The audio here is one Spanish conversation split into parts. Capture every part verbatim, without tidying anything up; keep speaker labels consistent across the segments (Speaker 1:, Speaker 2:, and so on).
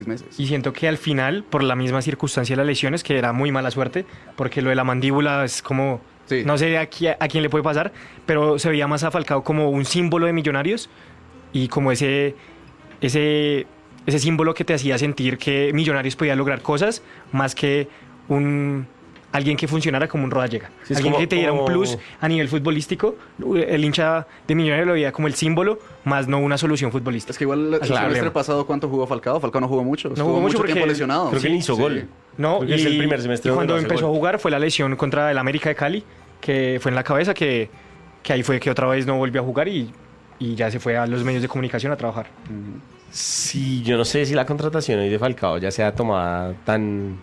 Speaker 1: meses.
Speaker 2: Y siento que al final, por la misma circunstancia de las lesiones, que era muy mala suerte, porque lo de la mandíbula es como...
Speaker 1: Sí.
Speaker 2: No sé a, qui- a quién le puede pasar, pero se veía más a Falcao como un símbolo de Millonarios y como ese, ese, ese símbolo que te hacía sentir que Millonarios podía lograr cosas más que un... alguien que funcionara como un Rodallega.
Speaker 3: Sí, es
Speaker 2: alguien
Speaker 3: como-
Speaker 2: que te diera
Speaker 3: como-
Speaker 2: un plus a nivel futbolístico. El hincha de Millonarios lo veía como el símbolo, más no una solución futbolística.
Speaker 1: Es que igual el
Speaker 2: Claro.
Speaker 1: semestre pasado, ¿cuánto jugó Falcao? Falcao no jugó mucho. Estuvo
Speaker 2: jugó mucho
Speaker 1: mucho
Speaker 2: porque
Speaker 1: tiempo lesionado.
Speaker 3: Creo que
Speaker 1: Sí,
Speaker 3: ni hizo
Speaker 1: sí.
Speaker 3: gol.
Speaker 2: No,
Speaker 3: Creo que
Speaker 2: y,
Speaker 3: es el primer semestre
Speaker 2: y
Speaker 3: donde
Speaker 2: cuando
Speaker 3: no hace
Speaker 2: empezó
Speaker 3: gol.
Speaker 2: a jugar fue la lesión contra el América de Cali, que fue en la cabeza, que, que ahí fue que otra vez no volvió a jugar y, y ya se fue a los medios de comunicación a trabajar.
Speaker 3: Sí, yo no sé si la contratación hoy de Falcao ya sea tomada tan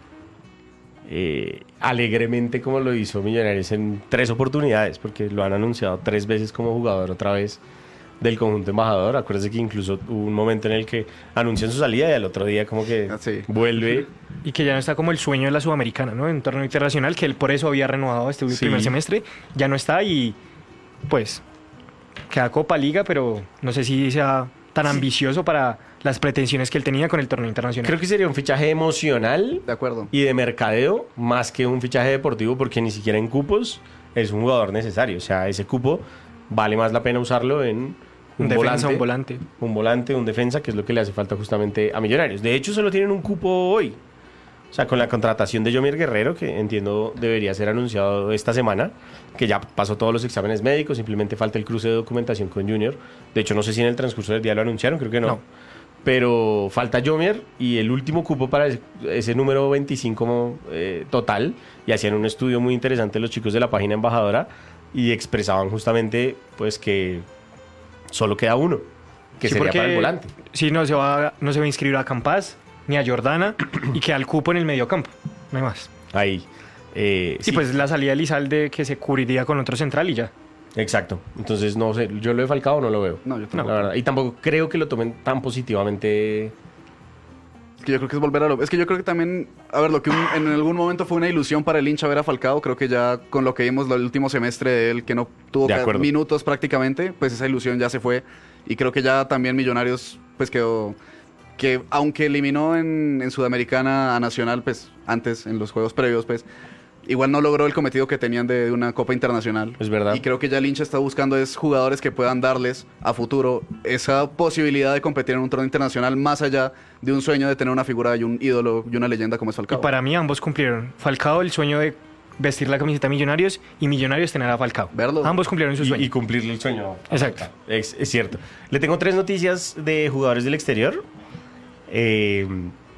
Speaker 3: eh, alegremente como lo hizo Millonarios en tres oportunidades, porque lo han anunciado tres veces como jugador otra vez del conjunto embajador. Acuérdense que incluso hubo un momento en el que anuncian su salida y al otro día como que
Speaker 1: Ah, sí.
Speaker 3: vuelve.
Speaker 2: Y que ya no está como el sueño de la Sudamericana, ¿no? En un torneo internacional, que él por eso había renovado este
Speaker 3: Sí.
Speaker 2: primer semestre, ya no está y pues queda Copa Liga, pero no sé si sea tan ambicioso para las pretensiones que él tenía con el torneo internacional.
Speaker 3: Creo que sería un fichaje emocional
Speaker 1: De acuerdo.
Speaker 3: y de mercadeo más que un fichaje deportivo, porque ni siquiera en cupos es un jugador necesario. O sea, ese cupo vale más la pena usarlo en un,
Speaker 2: un defensa,
Speaker 3: volante,
Speaker 2: un volante.
Speaker 3: un volante, un defensa, que es lo que le hace falta justamente a Millonarios. De hecho, solo tienen un cupo hoy. O sea, con la contratación de Yomier Guerrero, que entiendo debería ser anunciado esta semana, que ya pasó todos los exámenes médicos, simplemente falta el cruce de documentación con Junior. De hecho, no sé si en el transcurso del día lo anunciaron, creo que no.
Speaker 2: No.
Speaker 3: Pero falta Yomier y el último cupo para ese, ese número veinticinco eh, total. Y hacían un estudio muy interesante los chicos de la página embajadora y expresaban justamente pues que solo queda uno, que
Speaker 2: Sí,
Speaker 3: sería
Speaker 2: porque
Speaker 3: para el volante.
Speaker 2: Sí, no se va, no se va a inscribir a Campas ni a Jordana y queda el cupo en el mediocampo, no hay más.
Speaker 3: Ahí. Eh,
Speaker 2: Y
Speaker 3: sí,
Speaker 2: pues la salida de Lizalde que se cubriría con otro central y ya.
Speaker 3: exacto. Entonces, no sé, yo lo he Falcao no lo veo.
Speaker 1: No, yo
Speaker 3: La
Speaker 1: tampoco.
Speaker 3: verdad. Y tampoco creo que lo tomen tan positivamente.
Speaker 1: Es que yo creo que es volver a lo... Es que yo creo que también... A ver, lo que un- en algún momento fue una ilusión para el hincha ver a Falcao, creo que ya con lo que vimos el último semestre de él, que no tuvo
Speaker 3: De
Speaker 1: ca-
Speaker 3: acuerdo.
Speaker 1: minutos prácticamente, pues esa ilusión ya se fue. Y creo que ya también Millonarios, pues quedó... Que aunque eliminó en, en Sudamericana a Nacional, pues antes, en los juegos previos, pues... Igual no logró el cometido que tenían de, de una Copa Internacional.
Speaker 3: Es verdad.
Speaker 1: Y creo que ya el hincha está buscando es jugadores que puedan darles a futuro esa posibilidad de competir en un torneo internacional más allá de un sueño de tener una figura y un ídolo y una leyenda como es Falcao.
Speaker 2: Y para mí ambos cumplieron. Falcao el sueño de vestir la camiseta de Millonarios y Millonarios tener a Falcao.
Speaker 1: Verlo.
Speaker 2: Ambos cumplieron su
Speaker 3: Y,
Speaker 2: sueño.
Speaker 3: y cumplirle el sueño.
Speaker 2: Exacto.
Speaker 3: Es, es cierto. Le tengo tres noticias de jugadores del exterior. Eh,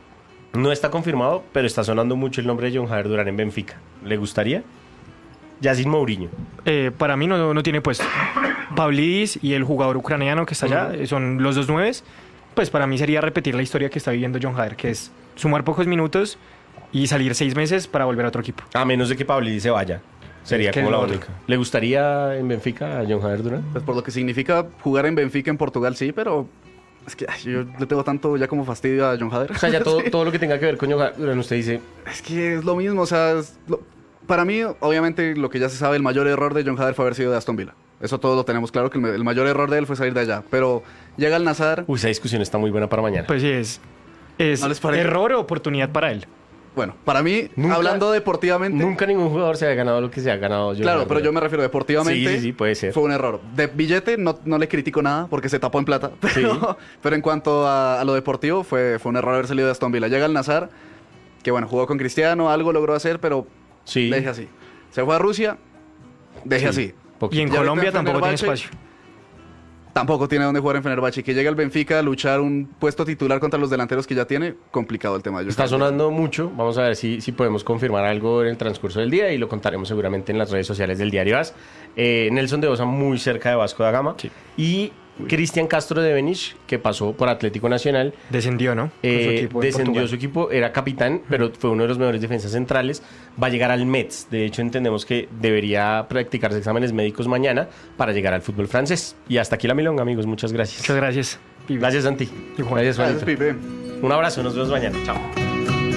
Speaker 3: no está confirmado, pero está sonando mucho el nombre de John Javier Durán en Benfica. ¿Le gustaría? Ya sin Mourinho.
Speaker 2: Eh, para mí no, no tiene puesto. Pavlidis y el jugador ucraniano que está allá, eh, son los dos nueves. Pues para mí sería repetir la historia que está viviendo John Javier, que es sumar pocos minutos y salir seis meses para volver a otro equipo.
Speaker 3: A menos de que Pablo se vaya. Sería
Speaker 2: Es que
Speaker 3: como la
Speaker 2: no.
Speaker 3: única. ¿Le gustaría en Benfica a John Javier Durán?
Speaker 1: Pues por lo que significa jugar en Benfica en Portugal, sí, pero es que ay, yo le tengo tanto ya como fastidio a John Hader.
Speaker 3: O sea, ya todo,
Speaker 1: Sí.
Speaker 3: todo lo que tenga que ver con John Javier Durán, usted dice,
Speaker 1: Es que es lo mismo, o sea, es lo- para mí, obviamente, lo que ya se sabe, el mayor error de John Hader fue haber sido de Aston Villa. Eso todos lo tenemos claro, que el, el mayor error de él fue salir de allá. Pero llega el Nazar,
Speaker 3: uy, esa discusión está muy buena para mañana.
Speaker 2: Pues sí, es, es
Speaker 1: ¿No les parece?
Speaker 2: error o oportunidad para él.
Speaker 1: bueno, para mí,
Speaker 3: Nunca-
Speaker 1: hablando deportivamente,
Speaker 3: Nunca ningún jugador se ha ganado lo que se ha ganado John
Speaker 1: claro,
Speaker 3: Javier
Speaker 1: pero yo
Speaker 3: Durán.
Speaker 1: me refiero deportivamente,
Speaker 3: Sí, sí, sí, puede ser.
Speaker 1: fue un error. De billete no, no le critico nada porque se tapó en plata, pero,
Speaker 3: Sí.
Speaker 1: pero en cuanto a, a lo deportivo, fue, fue un error haber salido de Aston Villa. Llega el Nazar, que bueno, jugó con Cristiano, algo logró hacer, pero
Speaker 3: Sí.
Speaker 1: deje así. Se fue a Rusia, deje
Speaker 3: Sí.
Speaker 1: así.
Speaker 2: Y en
Speaker 1: Ya
Speaker 2: Colombia
Speaker 1: ahorita en
Speaker 2: tampoco tiene
Speaker 1: Fenerbahce,
Speaker 2: espacio.
Speaker 1: Tampoco tiene dónde jugar en Fenerbahce. Que llega el Benfica a luchar un puesto titular contra los delanteros que ya tiene, complicado el tema. Yo
Speaker 3: Está
Speaker 1: creo.
Speaker 3: sonando mucho. Vamos a ver si, si podemos confirmar algo en el transcurso del día y lo contaremos seguramente en las redes sociales del Diario A S. Eh, Nelson de Osa muy cerca de Vasco da Gama.
Speaker 2: Sí.
Speaker 3: Y Cristian Castro de Benich, que pasó por Atlético Nacional.
Speaker 2: Descendió, ¿no? Con su
Speaker 3: Eh,
Speaker 2: equipo en
Speaker 3: descendió
Speaker 2: Portugal.
Speaker 3: su equipo, era capitán, pero fue uno de los mejores defensas centrales. Va a llegar al Metz. De hecho, entendemos que debería practicarse exámenes médicos mañana para llegar al fútbol francés. Y hasta aquí la milonga, amigos. Muchas gracias.
Speaker 2: Muchas gracias. Pibe.
Speaker 3: Gracias, Santi.
Speaker 2: Igual.
Speaker 3: Gracias,
Speaker 1: Gracias,
Speaker 3: Juanito.
Speaker 1: Pipe.
Speaker 3: Un abrazo, nos vemos mañana. Chao.